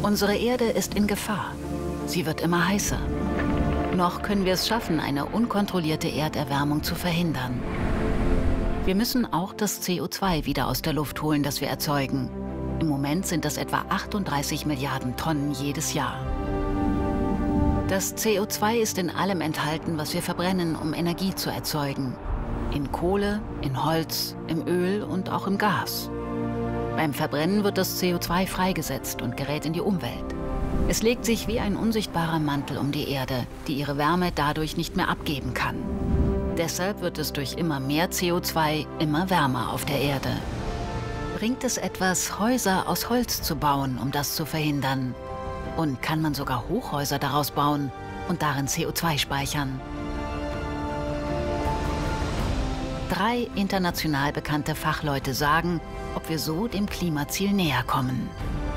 Unsere Erde ist in Gefahr. Sie wird immer heißer. Noch können wir es schaffen, eine unkontrollierte Erderwärmung zu verhindern. Wir müssen auch das CO2 wieder aus der Luft holen, das wir erzeugen. Im Moment sind das etwa 38 Milliarden Tonnen jedes Jahr. Das CO2 ist in allem enthalten, was wir verbrennen, um Energie zu erzeugen. In Kohle, in Holz, im Öl und auch im Gas. Beim Verbrennen wird das CO2 freigesetzt und gerät in die Umwelt. Es legt sich wie ein unsichtbarer Mantel um die Erde, die ihre Wärme dadurch nicht mehr abgeben kann. Deshalb wird es durch immer mehr CO2 immer wärmer auf der Erde. Bringt es etwas, Häuser aus Holz zu bauen, um das zu verhindern? Und kann man sogar Hochhäuser daraus bauen und darin CO2 speichern? 3 international bekannte Fachleute sagen, ob wir so dem Klimaziel näher kommen.